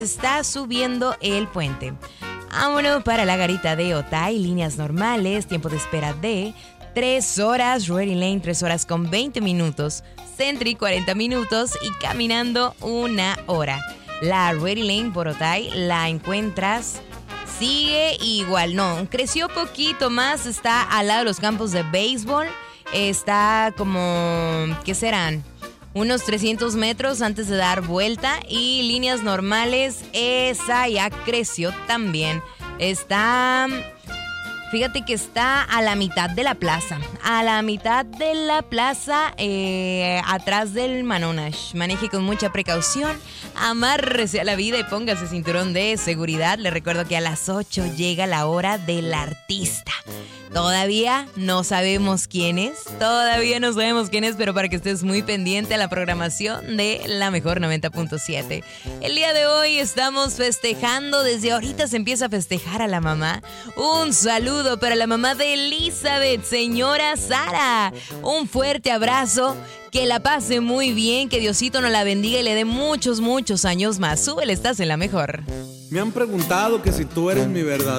está subiendo el puente. Vámonos para la garita de Otay, líneas normales, tiempo de espera de 3 horas, Ready Lane 3 horas con 20 minutos, Sentry 40 minutos y caminando 1 hora. La Ready Lane por Otay la encuentras, sigue igual, no, creció poquito más, está al lado de los campos de béisbol, está como, ¿qué serán? Unos 300 metros antes de dar vuelta y líneas normales, esa ya creció también. Fíjate que está a la mitad de la plaza. Atrás del Manonash. Maneje con mucha precaución, amárrese a la vida y póngase cinturón de seguridad. Le recuerdo que a las 8 llega la hora del artista. Todavía no sabemos quién es, pero para que estés muy pendiente a la programación de La Mejor 90.7. El día de hoy estamos festejando, desde ahorita se empieza a festejar a la mamá. Un saludo para la mamá de Elizabeth, señora Sara. Un fuerte abrazo, que la pase muy bien, que Diosito nos la bendiga y le dé muchos, muchos años más. Súbele, estás en La Mejor. Me han preguntado que si tú eres mi verdad.